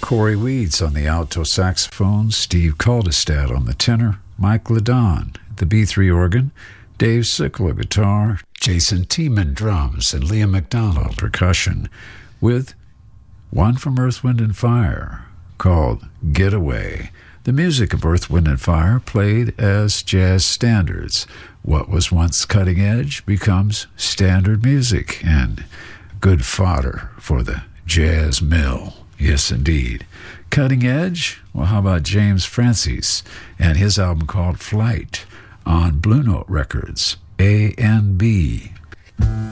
Corey Weeds on the alto saxophone, Steve Caldestad on the tenor, Mike Ladon at the B3 organ, Dave Sickler guitar, Jason Tiemann drums, and Liam McDonald percussion, with one from Earth, Wind & Fire called Getaway. The music of Earth, Wind & Fire played as jazz standards. What was once cutting edge becomes standard music and good fodder for the jazz mill. Yes, indeed. Cutting edge? Well, how about James Francis and his album called Flight on Blue Note Records, A&B.